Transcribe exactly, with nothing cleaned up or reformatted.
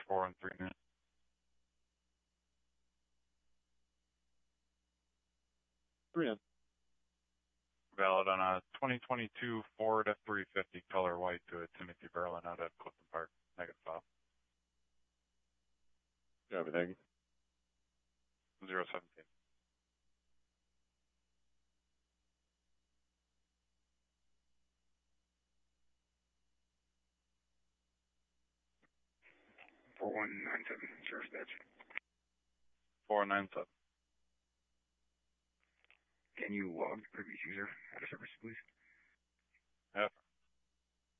four one three nine. Three nine. Valid on a twenty twenty-two Ford F three fifty color white to a Timothy Berlin out at Clifton Park. Negative file. Copy, thank you. zero seventeen. four one nine seven, Sheriff's Badge. four nine seven. Can you log the previous user out of service, please?